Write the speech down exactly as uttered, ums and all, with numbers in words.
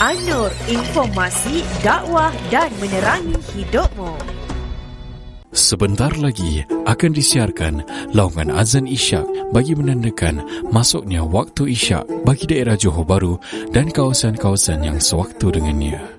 An-Nur, informasi, dakwah dan menerangi hidupmu. Sebentar lagi akan disiarkan laungan azan Isyak bagi menandakan masuknya waktu Isyak bagi daerah Johor Bahru dan kawasan-kawasan yang sewaktu dengannya.